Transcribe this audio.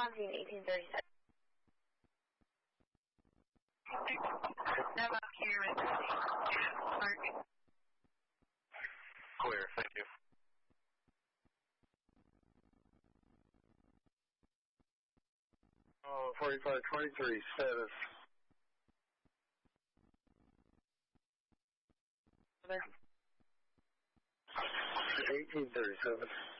Fontaine, 1837. Now up here with the park. Clear, thank you. Oh, 4523, status. Other. 1837.